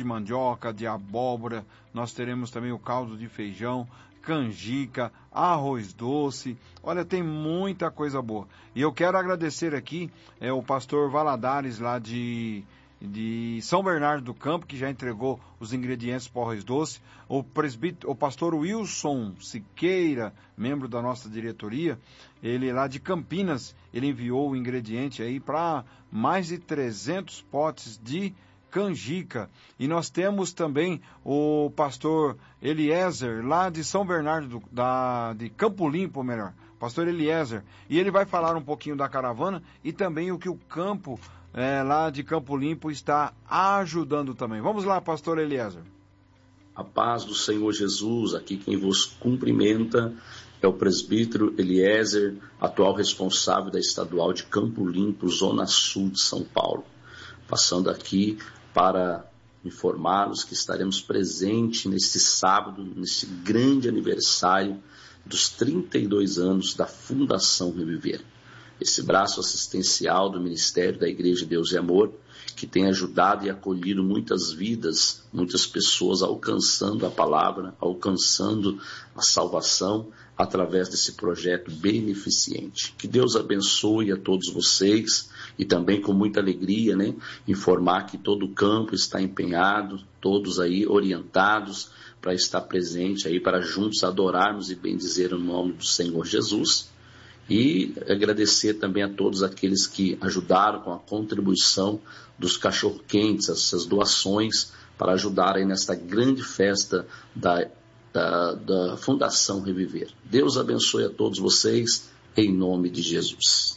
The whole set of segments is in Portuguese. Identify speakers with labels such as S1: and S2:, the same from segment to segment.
S1: de mandioca, de abóbora, nós teremos também o caldo de feijão, canjica, arroz doce. Olha, tem muita coisa boa. E eu quero agradecer aqui o pastor Valadares, lá de São Bernardo do Campo, que já entregou os ingredientes para o arroz doce, o pastor Wilson Siqueira, membro da nossa diretoria, ele lá de Campinas, ele enviou o ingrediente aí para mais de 300 potes de canjica. E nós temos também o pastor Eliezer, lá de São Bernardo, de Campo Limpo, melhor, pastor Eliezer, e ele vai falar um pouquinho da caravana e também o que o campo lá de Campo Limpo está ajudando também. Vamos lá, pastor Eliezer.
S2: A paz do Senhor Jesus, aqui quem vos cumprimenta é o presbítero Eliezer, atual responsável da estadual de Campo Limpo, Zona Sul de São Paulo. Passando aqui para informá-los que estaremos presentes neste sábado, neste grande aniversário dos 32 anos da Fundação Reviver. Esse braço assistencial do Ministério da Igreja Deus e Amor, que tem ajudado e acolhido muitas vidas, muitas pessoas alcançando a palavra, alcançando a salvação através desse projeto beneficente. Que Deus abençoe a todos vocês e também com muita alegria, informar que todo o campo está empenhado, todos aí orientados para estar presente aí, para juntos adorarmos e bendizer o nome do Senhor Jesus. E agradecer também a todos aqueles que ajudaram com a contribuição dos cachorro-quentes, essas doações, para ajudarem nesta grande festa da Fundação Reviver. Deus abençoe a todos vocês, em nome de Jesus.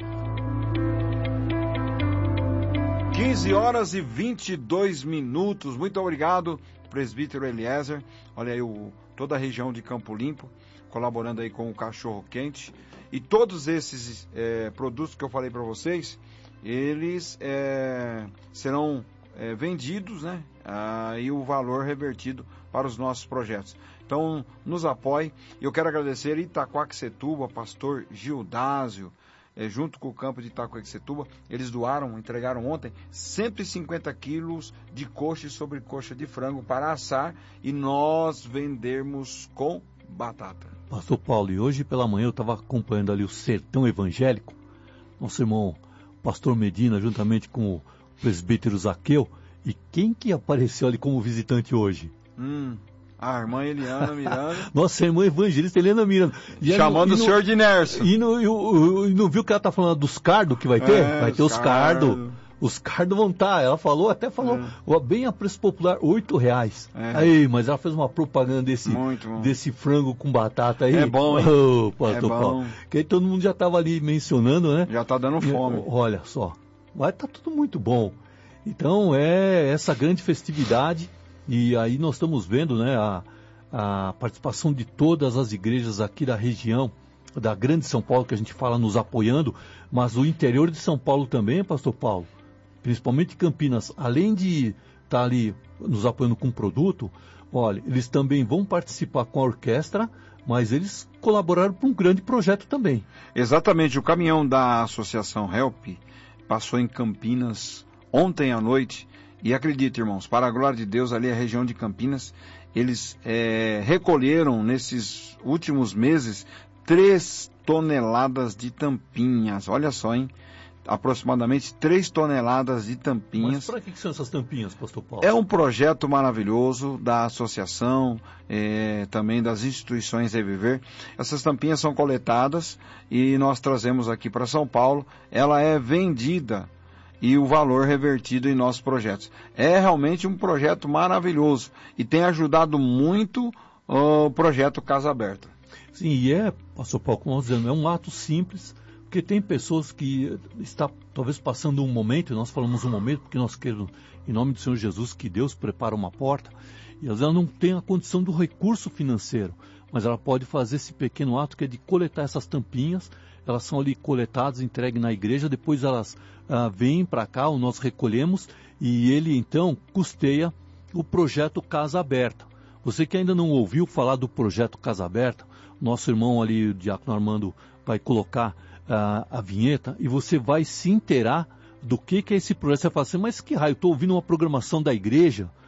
S1: 15 horas e 22 minutos. Muito obrigado, presbítero Eliezer. Olha aí, toda a região de Campo Limpo, colaborando aí com o Cachorro Quente. E todos esses produtos que eu falei para vocês, eles serão vendidos, e o valor revertido para os nossos projetos. Então, nos apoie. Eu quero agradecer Itaquaquecetuba, pastor Gildásio, junto com o campo de Itaquaquecetuba, eles entregaram ontem 150 quilos de coxa e sobrecoxa de frango para assar e nós vendermos com batata.
S3: Pastor Paulo, e hoje pela manhã eu estava acompanhando ali o Sertão Evangélico, nosso irmão pastor Medina, juntamente com o presbítero Zaqueu, e quem que apareceu ali como visitante hoje?
S1: A irmã Eliana Miranda.
S3: Nossa irmã evangelista Eliana Miranda.
S1: Chamando o senhor de Nerso.
S3: E não viu que ela está falando dos cardos que vai ter? Vai ter os cardos. Os cardos vão estar. Ela até falou, bem a preço popular, R$8. Aí, mas ela fez uma propaganda desse frango com batata aí.
S1: É bom, hein?
S3: Pastor Paulo. Que aí todo mundo já estava ali mencionando, né?
S1: Já está dando fome.
S3: Olha só. Vai estar tudo muito bom. Então, essa grande festividade. E aí nós estamos vendo, a participação de todas as igrejas aqui da região, da Grande São Paulo, que a gente fala nos apoiando, mas o interior de São Paulo também, pastor Paulo, principalmente Campinas, além de estar ali nos apoiando com produto, olha, eles também vão participar com a orquestra, mas eles colaboraram para um grande projeto também.
S1: Exatamente, o caminhão da Associação Help passou em Campinas ontem à noite. E acredite, irmãos, para a glória de Deus, ali a região de Campinas, eles recolheram nesses últimos meses 3 toneladas de tampinhas. Olha só, hein? Aproximadamente 3 toneladas de tampinhas.
S3: Mas para que são essas tampinhas, pastor Paulo?
S1: É um projeto maravilhoso da associação, também das instituições Reviver. Essas tampinhas são coletadas e nós trazemos aqui para São Paulo. Ela é vendida e o valor revertido em nossos projetos. É realmente um projeto maravilhoso e tem ajudado muito o projeto Casa Aberta.
S3: Sim, pastor Paulo, como nós dizemos, é um ato simples, porque tem pessoas que estão talvez passando um momento, e nós falamos um momento, porque nós queremos, em nome do Senhor Jesus, que Deus prepara uma porta, e às vezes ela não tem a condição do recurso financeiro, mas ela pode fazer esse pequeno ato que é de coletar essas tampinhas. Elas são ali coletadas, entregues na igreja, depois elas vêm para cá, nós recolhemos, e ele então custeia o projeto Casa Aberta. Você que ainda não ouviu falar do projeto Casa Aberta, nosso irmão ali, o diácono Armando, vai colocar a vinheta, e você vai se inteirar do que é esse projeto. Você vai falar assim, mas que raio, estou ouvindo uma programação da igreja,